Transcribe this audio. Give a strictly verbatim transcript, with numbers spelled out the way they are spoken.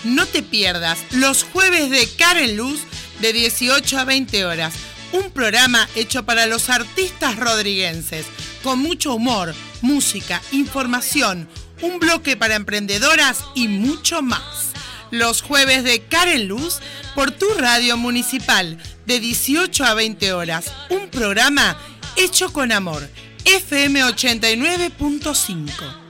No te pierdas los jueves de Karen Luz de dieciocho a veinte horas. Un programa hecho para los artistas rodriguenses, con mucho humor, música, información, un bloque para emprendedoras y mucho más. Los jueves de Karen Luz por tu radio municipal de dieciocho a veinte horas. Un programa hecho con amor. F M ochenta y nueve punto cinco.